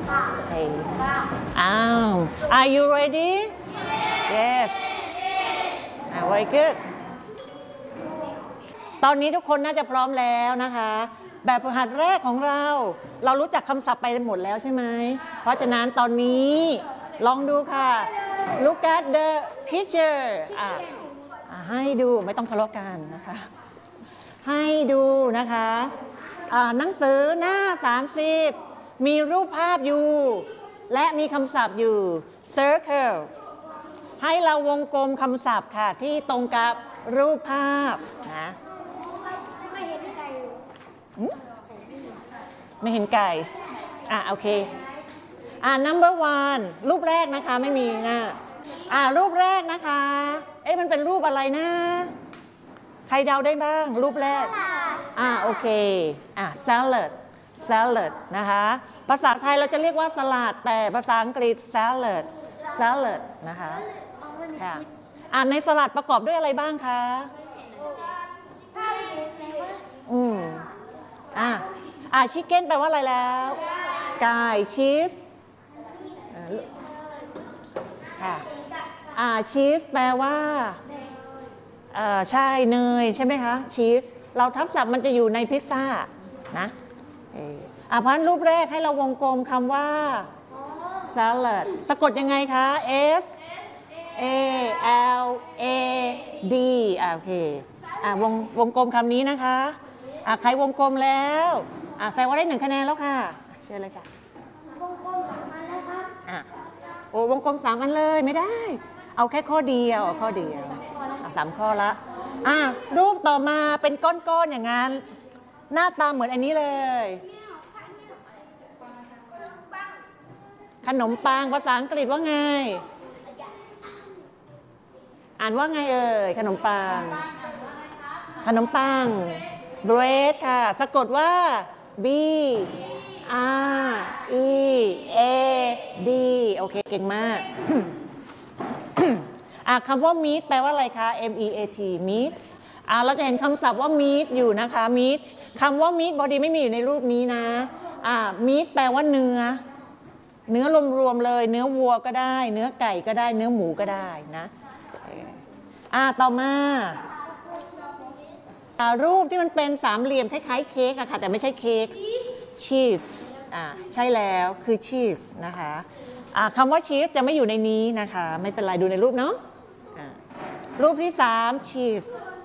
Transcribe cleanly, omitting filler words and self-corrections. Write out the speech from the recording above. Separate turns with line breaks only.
Okay. Are you ready? Yes. Very good. ตอนนี้ทุกคนน่าจะพร้อมแล้วนะคะแบบฝึกหัดแรกของเรารู้จักคำศัพท์ไปหมดแล้วใช่ไหมเพราะฉะนั้นตอนนี้ลองดูค่ะ Look at the picture ให้ดูไม่ต้องทะเลาะกันนะคะให้ดูนะคะหนังสือหน้า30มีรูปภาพอยู่และมีคำศัพท์อยู่ circle ให้เราวงกลมคำศัพท์ค่ะที่ตรงกับรูปภาพนะไม่เห็นไก่โอเคnumber one รูปแรกนะคะไม่มีนะรูปแรกนะคะมันเป็นรูปอะไรนะใครเดาได้บ้างรูปแรกโอเคsalad นะคะภาษาไทยเราจะเรียกว่าสลัดแต่ภาษาอังกฤษ salad นะคะค่ะในสลัดประกอบด้วยอะไรบ้างคะชิคเก้นแปลว่าอะไรแล้วไก่ชีสค่ะชีสแปลว่าใช่เนยใช่ไหมคะชีสเราทับศัพท์มันจะอยู่ในพิซซ่านะเพราะฉะนั้นรูปแรกให้เราวงกลมคำว่า salad สะกดยังไงคะ S A L A D โอเควงกลมคำนี้นะคะใครวงกลมแล้วแสดงว่าได้1 คะแนนแล้วค่ะเชิญเลยค่ะวงกลม3 อันแล้วครับวงกลม3 อันเลยไม่ได้เอาแค่ข้อเดียว3 ข้อละรูปต่อมาเป็นก้อนๆอย่างนั้นหน้าตาเหมือนอันนี้เลยขนมปังภาษาอังกฤษว่าไงอ่านว่าไงขนมปังbread ค่ะสะกดว่า B R E A D โอเคเก่งมาก คำว่า meat แปลว่าอะไรคะ M E A T meat เราจะเห็นคำศัพท์ว่า meat อยู่นะคะ meat คำว่า meat พอดีไม่มีอยู่ในรูปนี้นะmeat แปลว่าเนื้อรวมๆเลยเนื้อวัวก็ได้เนื้อไก่ก็ได้เนื้อหมูก็ได้นะต่อมารูปที่มันเป็นสามเหลี่ยมคล้ายๆเค้กค่ะแต่ไม่ใช่เค้กชีสใช่แล้วคือชีสนะคะคำว่าชีสจะไม่อยู่ในนี้นะคะไม่เป็นไรดูในรูปเนาะรูปที่3ชีส